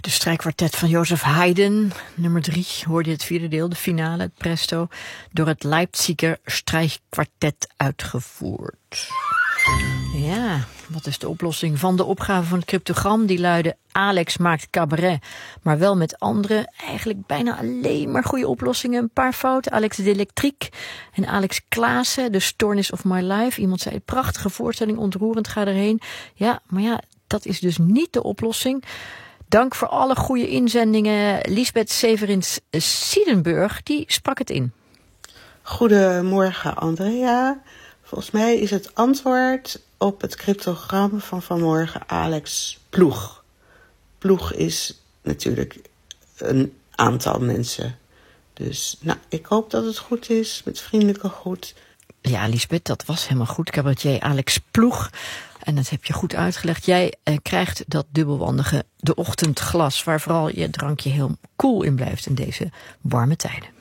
De strijkkwartet van Joseph Haydn, nummer 3, hoorde je het vierde deel, de finale, het presto, door het Leipziger strijkkwartet uitgevoerd. Ja, wat is de oplossing van de opgave van het cryptogram? Die luidde: Alex maakt cabaret, maar wel met anderen. Eigenlijk bijna alleen maar goede oplossingen. Een paar fouten. Alex de Electriek en Alex Klaassen, The Stoornis of My Life. Iemand zei: prachtige voorstelling, ontroerend, ga erheen. Ja, maar ja, dat is dus niet de oplossing. Dank voor alle goede inzendingen. Lisbeth Severins-Siedenburg, die sprak het in. Goedemorgen, Andrea. Volgens mij is het antwoord op het cryptogram van vanmorgen Alex Ploeg. Ploeg is natuurlijk een aantal mensen. Dus ik hoop dat het goed is, met vriendelijke groet. Ja, Lisbeth, dat was helemaal goed. Cabaretier Alex Ploeg. En dat heb je goed uitgelegd. Jij krijgt dat dubbelwandige De Ochtendglas, waar vooral je drankje heel koel in blijft in deze warme tijden.